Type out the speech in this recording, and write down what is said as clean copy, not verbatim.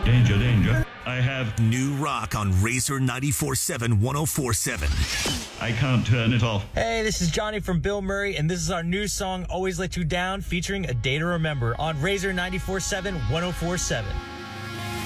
Danger, danger. I have... New rock on Razor 94.7 104.7. I can't turn it off. Hey, this is Johnny from Bill Murray, and this is our new song, Always Let You Down, featuring A Day to Remember on Razor 94.7 104.7.